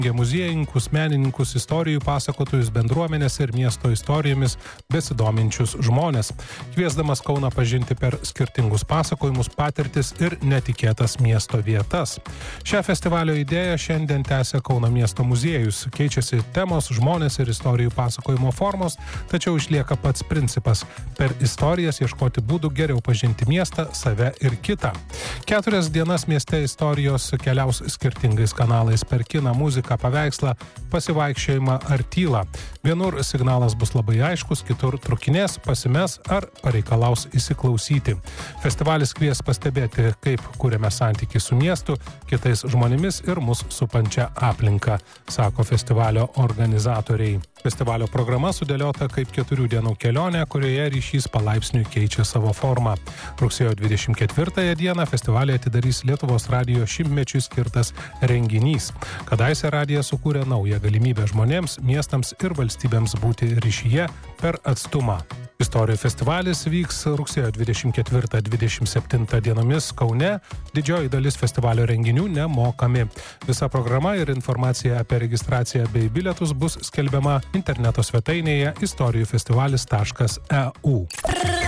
muziejininkus, menininkus, istorijų pasakotojus, bendruomenės ir miesto istorijomis besidominčius žmonės, kviesdamas Kauną pažinti per skirtingus pasakojimus, patirtis ir netikėtas miesto vietas. Šią festivalio idėją šiandien tęsia Kauno miesto muziejus. Keičiasi temos, žmonės ir istorijų pasakojimo formos, tačiau išlieka pats principas – per istorijas ieškoti būdų geriau pažinti miestą, save ir kitą. 4 dienas mieste istorijos keliaus skirtingais kanalais per kiną, muziką, paveikslą, pasivaikščiojimą ar tylą. Vienur signalas bus labai aiškus, kitur trukinės, pasimes ar pareikalaus įsiklausyti. Festivalis kvies pastebėti, kaip kuriame santykį su miestu, kitais žmonėmis ir mus supančia aplinka, sako festivalio organizatoriai. Festivalio programa sudėliota kaip 4 dienų kelionė, kurioje ryšys palaipsniui keičia savo formą. Rugsėjo 24 dieną festivalį atidarys Lietuvos radijo 100-mečiui skirtas renginys. Kadaise radijas sukūrė naują galimybę žmonėms, miestams ir valstybėms būti ryšyje per atstumą. Istorijų festivalis vyks rugsėjo 24-27 dienomis Kaune. Didžioji dalis festivalio renginių nemokami. Visa programa ir informacija apie registraciją bei bilietus bus skelbiama interneto svetainėje istorijufestivalis.eu.